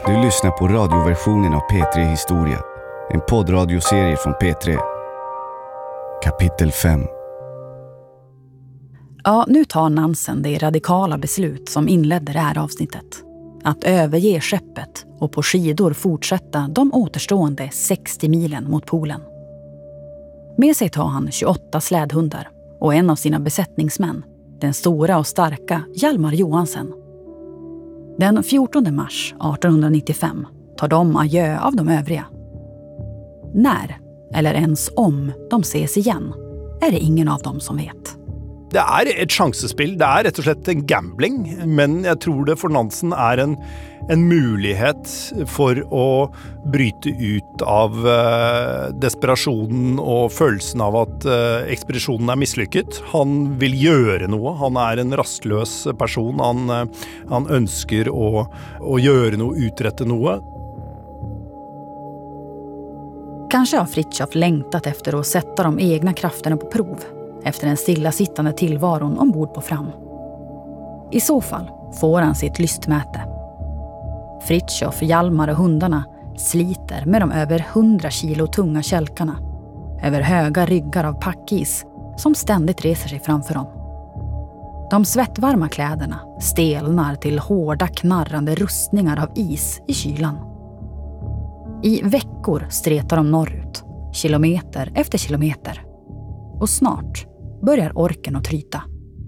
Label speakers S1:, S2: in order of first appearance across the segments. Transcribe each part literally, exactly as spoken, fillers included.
S1: Du lyssnar på radioversionen av P tre Historia, en poddradioserie från P tre. Kapitel fem.
S2: Ja, nu tar Nansen det radikala beslut som inledde det här avsnittet. Att överge skeppet och på skidor fortsätta de återstående sextio milen mot polen. Med sig tar han tjugoåtta slädhundar och en av sina besättningsmän, den stora och starka Hjalmar Johansen. Den fjortonde mars artonhundranittiofem tar de adjö av de övriga. När, eller ens om, de ses igen är det ingen av dem som vet.
S3: Det är ett chansespill, det är rätt och slett en gambling, men jag tror det för Nansen är en, en möjlighet för att bryta ut av uh, desperationen och känslan av att uh, expeditionen är misslyckad. Han vill göra något, han är en rastlös person, han, uh, han önskar att, att göra något, uträtta något.
S2: Kanske har Fritiof längtat efter att sätta de egna krafterna på prov efter den stillasittande tillvaron ombord på Fram. I så fall får han sitt lystmäte. Fritiof, Hjalmar och hundarna sliter med de över hundra kilo tunga kälkarna över höga ryggar av packis som ständigt reser sig framför dem. De svettvarma kläderna stelnar till hårda knarrande rustningar av is i kylan. I veckor stretar de norrut, kilometer efter kilometer. Och snart börjar orken att tryta.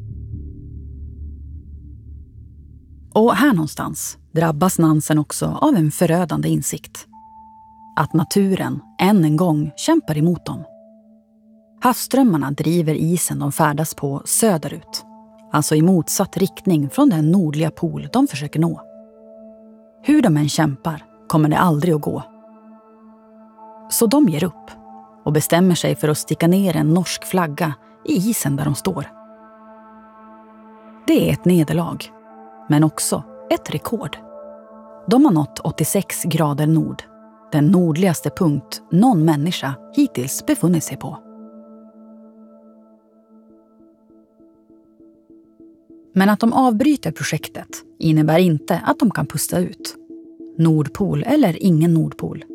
S2: Och här någonstans drabbas Nansen också av en förödande insikt. Att naturen än en gång kämpar emot dem. Havsströmmarna driver isen de färdas på söderut. Alltså i motsatt riktning från den nordliga pol de försöker nå. Hur de än kämpar kommer det aldrig att gå. Så de ger upp och bestämmer sig för att sticka ner en norsk flagga i isen där de står. Det är ett nederlag, men också ett rekord. De har nått åttiosex grader nord, den nordligaste punkt någon människa hittills befunnit sig på. Men att de avbryter projektet innebär inte att de kan pusta ut. Nordpol eller ingen Nordpol.